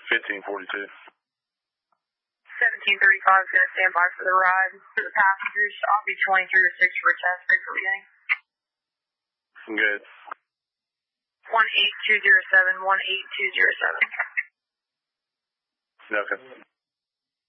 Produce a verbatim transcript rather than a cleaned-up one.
fifteen forty-two. seventeen thirty-five is going to stand by for the ride. For the passengers, I'll be twenty-three or six for a test break for beginning. Good. one eight two zero seven, one eight two zero seven. Okay.